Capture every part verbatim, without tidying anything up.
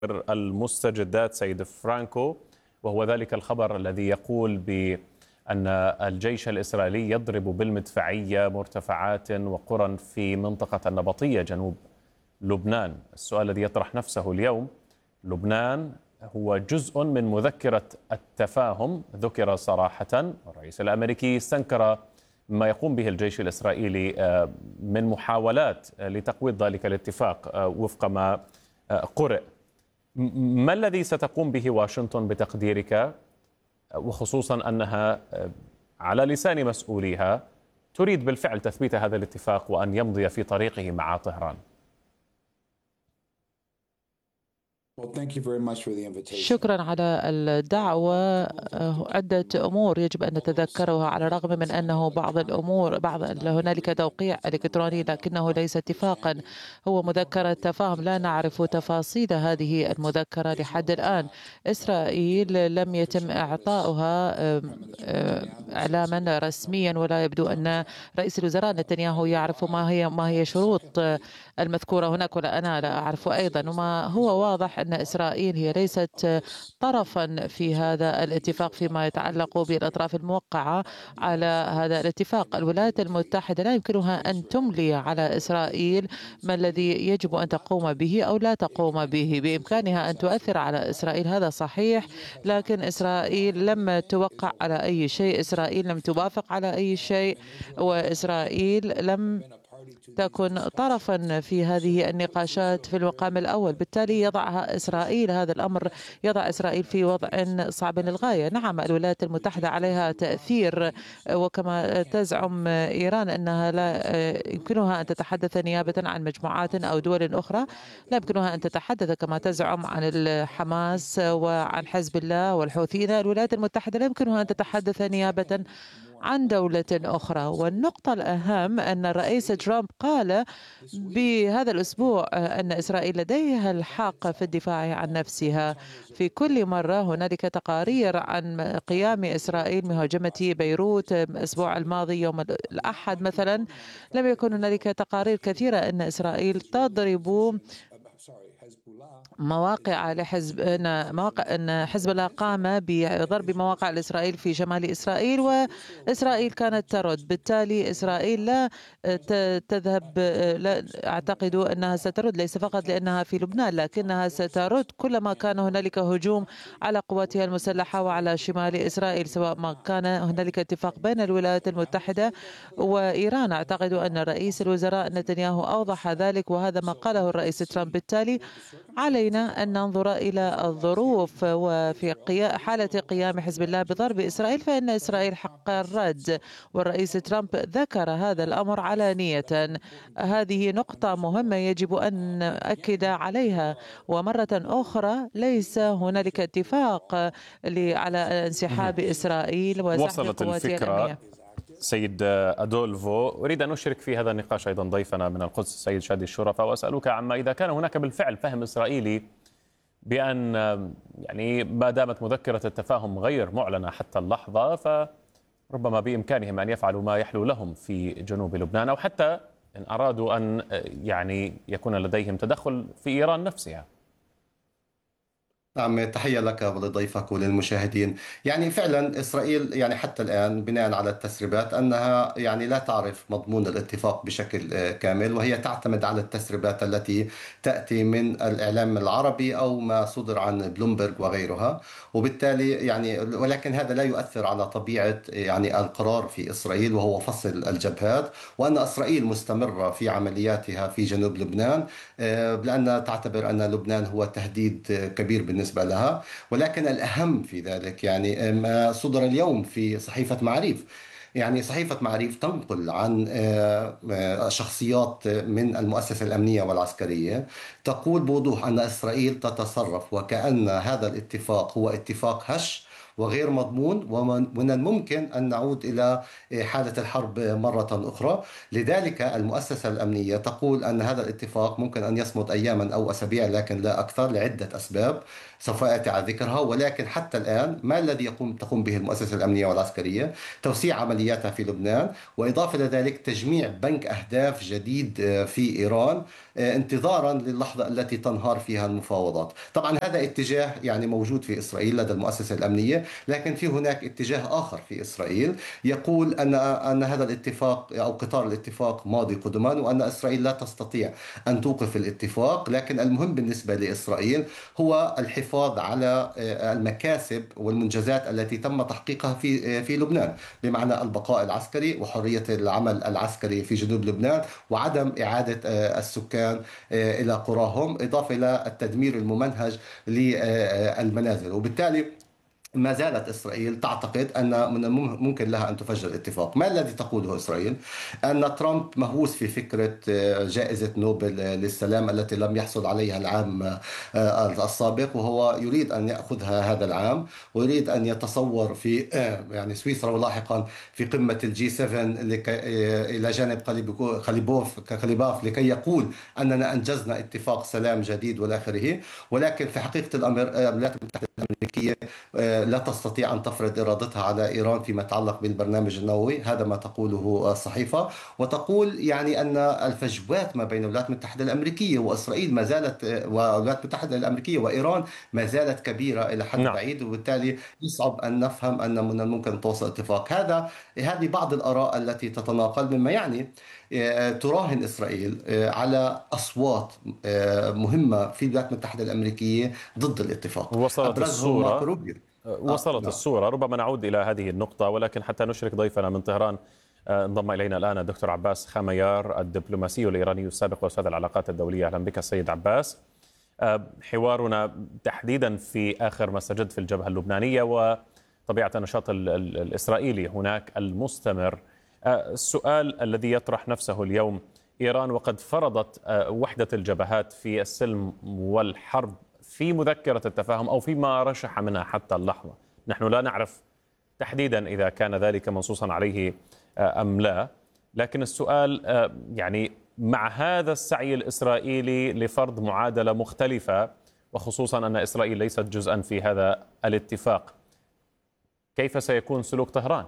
المستجدات سيد فرانكو، وهو ذلك الخبر الذي يقول بأن الجيش الإسرائيلي يضرب بالمدفعية مرتفعات وقرى في منطقة النبطية جنوب لبنان. السؤال الذي يطرح نفسه اليوم: لبنان هو جزء من مذكرة التفاهم ذكر صراحة، الرئيس الأمريكي استنكر ما يقوم به الجيش الإسرائيلي من محاولات لتقويض ذلك الاتفاق وفق ما قرئ. ما الذي ستقوم به واشنطن بتقديرك، وخصوصا أنها على لسان مسؤوليها تريد بالفعل تثبيت هذا الاتفاق وأن يمضي في طريقه مع طهران؟ شكرا على الدعوة. عدة أمور يجب أن نتذكرها، على الرغم من أنه بعض الأمور بعض هنالك توقيع إلكتروني لكنه ليس اتفاقا، هو مذكرة تفاهم. لا نعرف تفاصيل هذه المذكرة لحد الآن. إسرائيل لم يتم إعطاؤها إعلاما رسميا، ولا يبدو أن رئيس الوزراء نتنياهو يعرف ما هي ما هي شروط المذكورة هناك، ولا أنا لا أعرف أيضا. وما هو واضح أن إسرائيل هي ليست طرفا في هذا الاتفاق فيما يتعلق بالأطراف الموقعة على هذا الاتفاق. الولايات المتحدة لا يمكنها أن تملي على إسرائيل ما الذي يجب أن تقوم به أو لا تقوم به. بإمكانها أن تؤثر على إسرائيل، هذا صحيح، لكن إسرائيل لم توقع على أي شيء، إسرائيل لم توافق على أي شيء، وإسرائيل لم تكن طرفا في هذه النقاشات في المقام الأول. بالتالي يضعها إسرائيل هذا الأمر يضع إسرائيل في وضع صعب للغاية. نعم، الولايات المتحدة عليها تأثير، وكما تزعم إيران أنها لا يمكنها أن تتحدث نيابة عن مجموعات أو دول أخرى، لا يمكنها أن تتحدث كما تزعم عن الحماس وعن حزب الله والحوثيين. الولايات المتحدة لا يمكنها أن تتحدث نيابة عن دولة أخرى. والنقطة الأهم أن الرئيس ترامب قال بهذا الأسبوع أن إسرائيل لديها الحق في الدفاع عن نفسها. في كل مرة هنالك تقارير عن قيام إسرائيل بهجمة بيروت الأسبوع الماضي يوم الأحد مثلا، لم يكن هنالك تقارير كثيرة أن إسرائيل تضرب مواقع لحزب أن مواقع أن حزب الله قام بضرب مواقع لإسرائيل في شمال إسرائيل، وإسرائيل كانت ترد. بالتالي إسرائيل لا تذهب، لا أعتقد أنها سترد، ليس فقط لأنها في لبنان، لكنها سترد كلما كان هنالك هجوم على قواتها المسلحة وعلى شمال إسرائيل، سواء ما كان هنالك اتفاق بين الولايات المتحدة وإيران. أعتقد أن رئيس الوزراء نتنياهو أوضح ذلك، وهذا ما قاله الرئيس ترامب. بالتالي علينا أن ننظر إلى الظروف، وفي حالة قيام حزب الله بضرب إسرائيل فإن إسرائيل حق الرد، والرئيس ترامب ذكر هذا الأمر علانية. هذه نقطة مهمة يجب أن نؤكد عليها. ومرة أخرى ليس هنالك اتفاق على انسحاب إسرائيل وسحب قواتها الأمنية. سيد أدولفو، أريد أن أشرك في هذا النقاش أيضا ضيفنا من القدس السيد شادي الشرفة، وأسألك عما إذا كان هناك بالفعل فهم إسرائيلي بأن يعني ما دامت مذكرة التفاهم غير معلنة حتى اللحظة، فربما بإمكانهم أن يفعلوا ما يحلو لهم في جنوب لبنان، أو حتى إن أرادوا أن يعني يكون لديهم تدخل في إيران نفسها. نعم، تحية لك ولضيفك وللمشاهدين. يعني فعلا إسرائيل يعني حتى الآن بناء على التسريبات أنها يعني لا تعرف مضمون الاتفاق بشكل كامل، وهي تعتمد على التسريبات التي تأتي من الإعلام العربي أو ما صدر عن بلومبرغ وغيرها. وبالتالي يعني ولكن هذا لا يؤثر على طبيعة يعني القرار في إسرائيل، وهو فصل الجبهات، وأن إسرائيل مستمرة في عملياتها في جنوب لبنان، لأن تعتبر أن لبنان هو تهديد كبير بالنسبة بالنسبة لها. ولكن الأهم في ذلك يعني ما صدر اليوم في صحيفة معاريف. يعني صحيفة معاريف تنقل عن شخصيات من المؤسسة الأمنية والعسكرية تقول بوضوح أن إسرائيل تتصرف وكأن هذا الاتفاق هو اتفاق هش وغير مضمون، ومن الممكن أن نعود إلى حالة الحرب مرة أخرى. لذلك المؤسسة الأمنية تقول أن هذا الاتفاق ممكن أن يصمد أياما أو أسابيع لكن لا أكثر، لعدة أسباب سوف آتي على ذكرها. ولكن حتى الآن ما الذي يقوم تقوم به المؤسسة الأمنية والعسكرية؟ توسيع عملياتها في لبنان، وإضافة إلى ذلك تجميع بنك أهداف جديد في إيران انتظارا للحظة التي تنهار فيها المفاوضات. طبعا هذا اتجاه يعني موجود في إسرائيل لدى المؤسسة الأمنية، لكن في هناك اتجاه آخر في إسرائيل يقول أن أن هذا الاتفاق أو قطار الاتفاق ماضي قدما، وأن إسرائيل لا تستطيع أن توقف الاتفاق. لكن المهم بالنسبة لإسرائيل هو الحفاظ على المكاسب والمنجزات التي تم تحقيقها في في لبنان، بمعنى البقاء العسكري وحرية العمل العسكري في جنوب لبنان، وعدم إعادة السكان إلى قراهم، إضافة إلى التدمير الممنهج للمنازل. وبالتالي ما زالت إسرائيل تعتقد أن من الممكن لها أن تفجر الاتفاق. ما الذي تقوله إسرائيل؟ أن ترامب مهووس في فكرة جائزة نوبل للسلام التي لم يحصل عليها العام السابق، وهو يريد أن يأخذها هذا العام، ويريد أن يتصور في يعني سويسرا ولاحقا في قمة الجي سبعة لكي إلى جانب خليبوف كخليباف لكي يقول أننا أنجزنا اتفاق سلام جديد والى آخره. ولكن في حقيقة الأمر الولايات المتحدة الأمريكية لا تستطيع أن تفرض إرادتها على إيران فيما يتعلق بالبرنامج النووي. هذا ما تقوله الصحيفة، وتقول يعني أن الفجوات ما بين الولايات المتحدة الأمريكية وإسرائيل ما زالت، والولايات المتحدة الأمريكية وإيران ما زالت كبيرة إلى حد نعم. بعيد، وبالتالي يصعب أن نفهم أن من الممكن أن توصل اتفاق. هذا هذه بعض الآراء التي تتناقل، مما يعني تراهن إسرائيل على أصوات مهمة في الولايات المتحدة الأمريكية ضد الاتفاق. وصلت الصورة وصلت آه الصورة. ربما نعود إلى هذه النقطة، ولكن حتى نشرك ضيفنا من طهران. انضم إلينا الآن الدكتور عباس خميار، الدبلوماسي الإيراني السابق وأستاذ العلاقات الدولية. أهلا بك السيد عباس. حوارنا تحديدا في آخر ما استجد في الجبهة اللبنانية وطبيعة النشاط الإسرائيلي هناك المستمر. السؤال الذي يطرح نفسه اليوم: إيران وقد فرضت وحدة الجبهات في السلم والحرب في مذكرة التفاهم أو فيما رشح منها حتى اللحظة. نحن لا نعرف تحديدا إذا كان ذلك منصوصا عليه أم لا، لكن السؤال يعني مع هذا السعي الإسرائيلي لفرض معادلة مختلفة، وخصوصا أن إسرائيل ليست جزءا في هذا الاتفاق، كيف سيكون سلوك طهران؟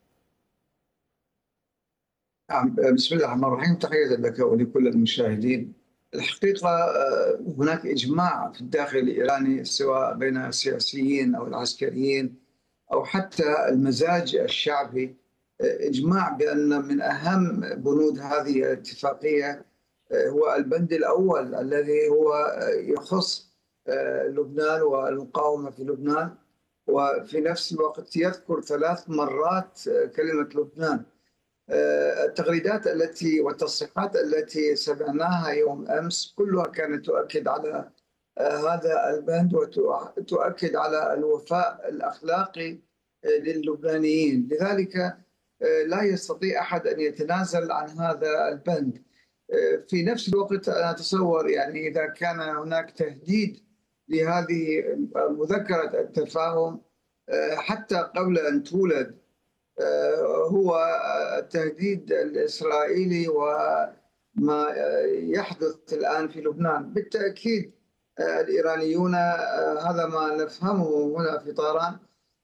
بسم الله الرحمن الرحيم. تحية لك ولكل المشاهدين. الحقيقة هناك إجماع في الداخل الإيراني، سواء بين السياسيين أو العسكريين أو حتى المزاج الشعبي، إجماع بأن من أهم بنود هذه الاتفاقية هو البند الأول الذي هو يخص لبنان والمقاومة في لبنان، وفي نفس الوقت يذكر ثلاث مرات كلمة لبنان. التغريدات التي والتصريحات التي سمعناها يوم أمس كلها كانت تؤكد على هذا البند وتؤكد على الوفاء الأخلاقي للبنانيين. لذلك لا يستطيع أحد أن يتنازل عن هذا البند. في نفس الوقت أنا أتصور يعني إذا كان هناك تهديد لهذه مذكرة التفاهم حتى قبل أن تولد، هو التهديد الإسرائيلي وما يحدث الآن في لبنان. بالتأكيد الإيرانيون، هذا ما نفهمه هنا في طهران،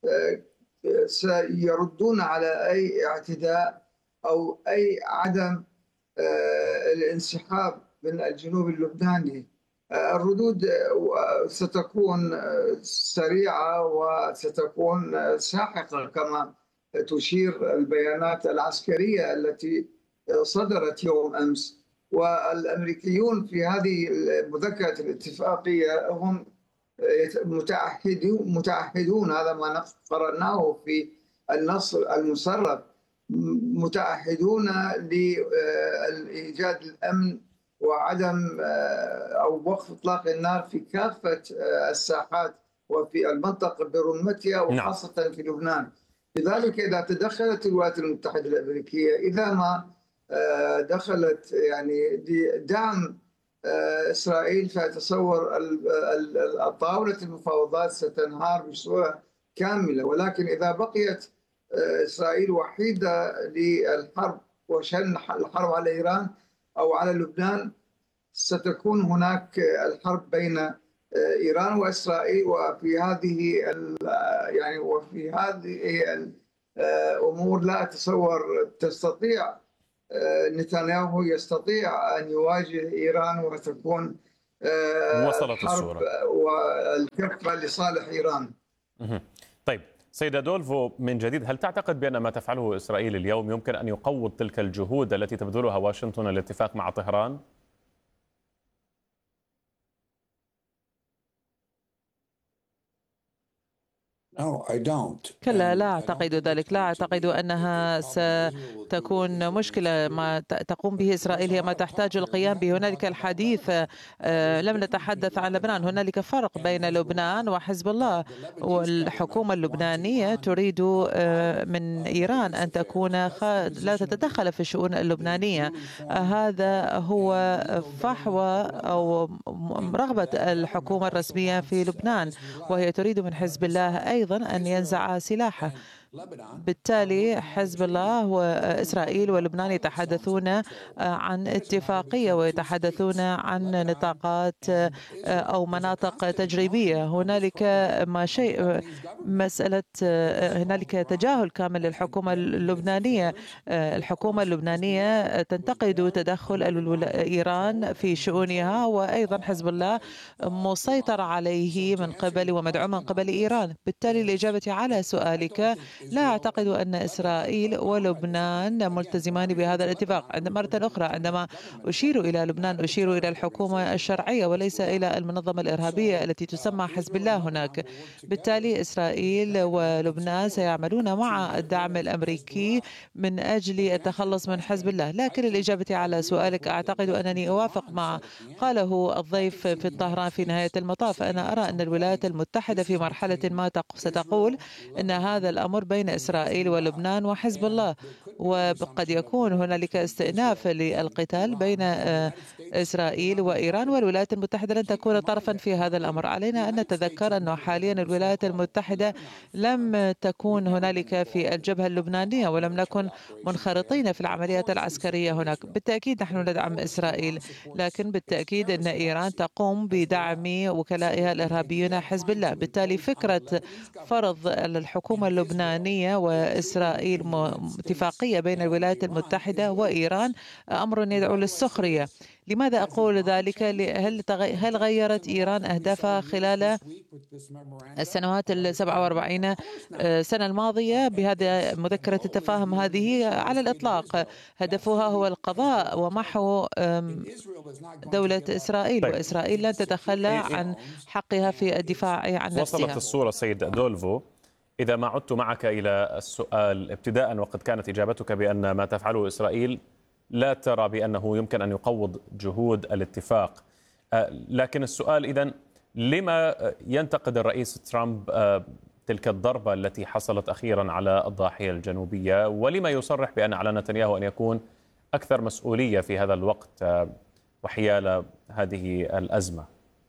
سيردون على أي اعتداء أو أي عدم الانسحاب من الجنوب اللبناني. الردود ستكون سريعة وستكون ساحقة كما تشير البيانات العسكرية التي صدرت يوم أمس. والأمريكيون في هذه المذكرة الاتفاقية هم متعهدون متعهدون هذا ما قرأناه في النص المسرب، متعهدون لإيجاد الأمن وعدم أو وقف إطلاق النار في كافة الساحات وفي المنطقة برمتها وخاصة في لبنان. لذلك إذا تدخلت الولايات المتحدة الأمريكية، إذا ما دخلت يعني لدعم إسرائيل، فأتصور طاولة المفاوضات ستنهار بصورة كاملة. ولكن إذا بقيت إسرائيل وحيدة للحرب وشن الحرب على إيران أو على لبنان، ستكون هناك الحرب بين إيران وإسرائيل. وفي هذه يعني وفي هذه الأمور لا أتصور تستطيع نتنياهو يستطيع أن يواجه إيران وتكون وصلت الصورة والكفة لصالح إيران. طيب سيد أدولفو، من جديد، هل تعتقد بأن ما تفعله إسرائيل اليوم يمكن أن يقوض تلك الجهود التي تبذلها واشنطن للاتفاق مع طهران؟ كلا، لا أعتقد ذلك. لا أعتقد أنها ستكون مشكلة. ما تقوم به إسرائيل هي ما تحتاج القيام به. هنالك الحديث، لم نتحدث عن لبنان، هنالك فرق بين لبنان وحزب الله. والحكومة اللبنانية تريد من إيران أن تكون لا تتدخل في الشؤون اللبنانية. هذا هو فحوى أو رغبة الحكومة الرسمية في لبنان، وهي تريد من حزب الله أيضا أن ينزع سلاحه. بالتالي حزب الله وإسرائيل ولبنان يتحدثون عن اتفاقية ويتحدثون عن نطاقات أو مناطق تجريبية. هنالك ما شيء مسألة هنالك تجاهل كامل للحكومة اللبنانية. الحكومة اللبنانية تنتقد تدخل إيران في شؤونها، وأيضا حزب الله مسيطر عليه من قبل ومدعوم من قبل إيران. بالتالي الإجابة على سؤالك، لا أعتقد أن إسرائيل ولبنان ملتزمان بهذا الاتفاق. مرة أخرى، عندما أشير إلى لبنان أشير إلى الحكومة الشرعية وليس إلى المنظمة الإرهابية التي تسمى حزب الله هناك. بالتالي إسرائيل ولبنان سيعملون مع الدعم الأمريكي من أجل التخلص من حزب الله. لكن الإجابة على سؤالك، أعتقد أنني أوافق مع قاله الضيف في طهران في نهاية المطاف. أنا أرى أن الولايات المتحدة في مرحلة ما ستقول أن هذا الأمر بين إسرائيل ولبنان وحزب الله، وقد يكون هنالك استئناف للقتال بين إسرائيل وإيران، والولايات المتحدة لن تكون طرفا في هذا الأمر. علينا أن نتذكر أنه حاليا الولايات المتحدة لم تكون هنالك في الجبهة اللبنانية ولم نكن منخرطين في العمليات العسكرية هناك. بالتأكيد نحن ندعم إسرائيل، لكن بالتأكيد أن إيران تقوم بدعم وكلائها الإرهابيين حزب الله. بالتالي فكرة فرض الحكومة اللبنانية وإسرائيل اتفاقية بين الولايات المتحدة وإيران أمر يدعو للسخرية. لماذا أقول ذلك؟ هل هل غيرت إيران أهدافها خلال السنوات السبعة وأربعين سنة الماضية بهذا مذكرة التفاهم هذه؟ على الإطلاق هدفها هو القضاء ومحو دولة إسرائيل، وإسرائيل لن تتخلى عن حقها في الدفاع عن نفسها. وصلت الصورة سيد أدولفو. إذا ما عدت معك إلى السؤال ابتداء، وقد كانت إجابتك بأن ما تفعله إسرائيل لا ترى بأنه يمكن أن يقوض جهود الاتفاق، لكن السؤال إذن لما ينتقد الرئيس ترامب تلك الضربة التي حصلت أخيرا على الضاحية الجنوبية، ولما يصرح بأن على نتنياهو أن يكون أكثر مسؤولية في هذا الوقت وحيال هذه الأزمة؟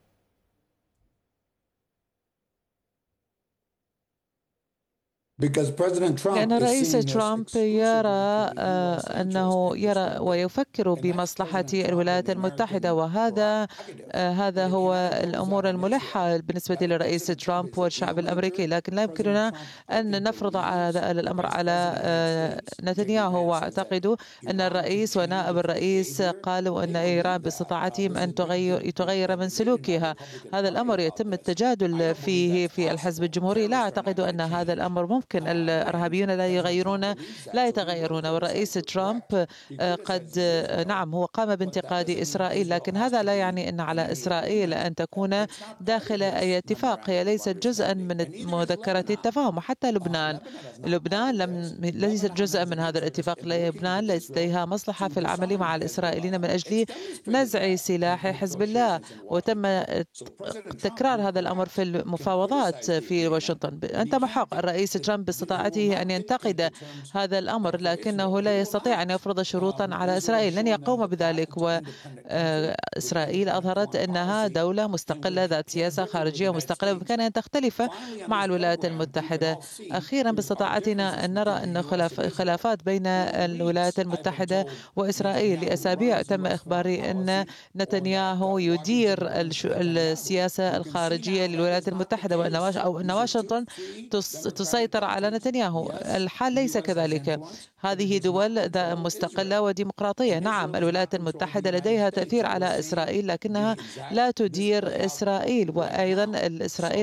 لأن الرئيس ترامب يرى أنه يرى ويفكر بمصلحة الولايات المتحدة، وهذا هذا هو الأمور الملحة بالنسبة للرئيس ترامب والشعب الأمريكي. لكن لا يمكننا أن نفرض هذا الأمر على نتنياهو. وأعتقد أن الرئيس ونائب الرئيس قالوا أن إيران باستطاعتهم أن تغير تغير من سلوكها. هذا الأمر يتم التجادل فيه في الحزب الجمهوري. لا أعتقد أن هذا الأمر ممكن. الإرهابيون لا يغيرون لا يتغيرون. والرئيس ترامب قد نعم هو قام بانتقاد إسرائيل، لكن هذا لا يعني أن على إسرائيل أن تكون داخل أي اتفاق. هي ليست جزءا من مذكرة التفاهم. حتى لبنان لبنان لم ليست جزءا من هذا الاتفاق. لبنان لديها مصلحة في العمل مع الإسرائيليين من أجل نزع سلاح حزب الله، وتم تكرار هذا الأمر في المفاوضات في واشنطن. أنت محق، الرئيس ترامب باستطاعته أن ينتقد هذا الأمر، لكنه لا يستطيع أن يفرض شروطا على إسرائيل، لن يقوم بذلك. وإسرائيل أظهرت أنها دولة مستقلة ذات سياسة خارجية مستقلة، بإمكانها أن تختلف مع الولايات المتحدة. أخيرا باستطاعتنا أن نرى أن خلافات بين الولايات المتحدة وإسرائيل لأسابيع تم إخباري أن نتنياهو يدير السياسة الخارجية للولايات المتحدة، وأن أو أن واشنطن تسيطر على نتنياهو. الحال ليس كذلك، هذه دول مستقلة وديمقراطية. نعم، الولايات المتحدة لديها تأثير على إسرائيل، لكنها لا تدير إسرائيل، وأيضا إسرائيل